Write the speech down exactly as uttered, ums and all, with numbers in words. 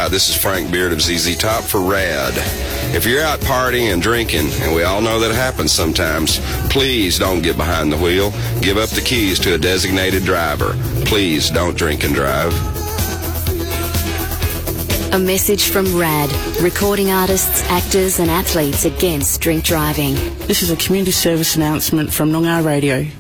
this is Frank Beard of Z Z Top for RAD. If you're out partying and drinking, and we all know that happens sometimes, please don't get behind the wheel. Give up the keys to a designated driver. Please don't drink and drive. A message from RAD, recording artists, actors and athletes against drink driving. This is a community service announcement from Noongar Radio.